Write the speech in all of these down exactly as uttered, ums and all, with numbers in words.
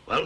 Well?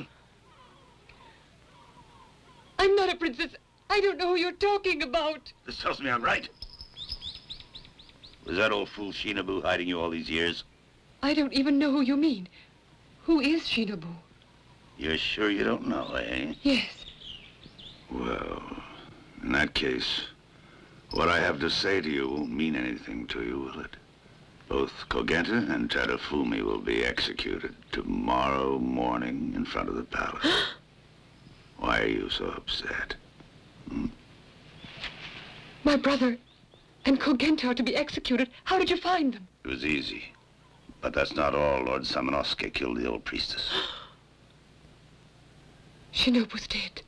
I'm not a princess. I don't know who you're talking about. This tells me I'm right. Was that old fool Shinabu hiding you all these years? I don't even know who you mean. Who is Shinabu? You're sure you don't know, eh? Yes. Well, in that case, what I have to say to you won't mean anything to you, will it? Both Kogenta and Tadafumi will be executed tomorrow morning in front of the palace. Why are you so upset? Hmm? My brother and Kogenta are to be executed. How did you find them? It was easy. But that's not all. Lord Samanosuke killed the old priestess. Shinobu's dead.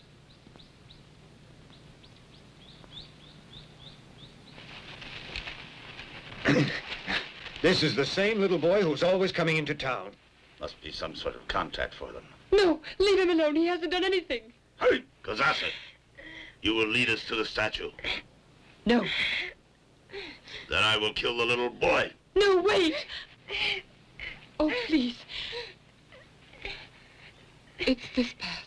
This is the same little boy who's always coming into town. Must be some sort of contact for them. No, leave him alone. He hasn't done anything. Hey, Kazase, you will lead us to the statue. No. Then I will kill the little boy. No, wait. Oh, please. It's this path.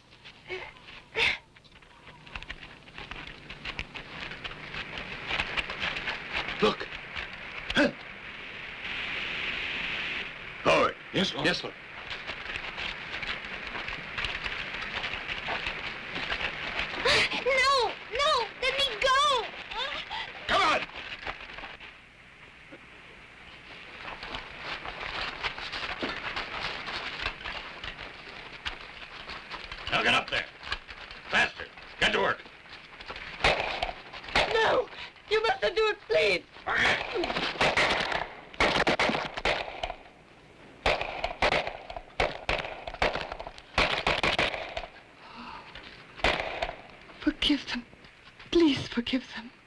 Look. Huh. Forward. Yes, Lord. Yes, Lord. No, no, let me go. Come on. Now get up there. Faster. Get to work. No, you mustn't do it, please. Forgive them. Please forgive them.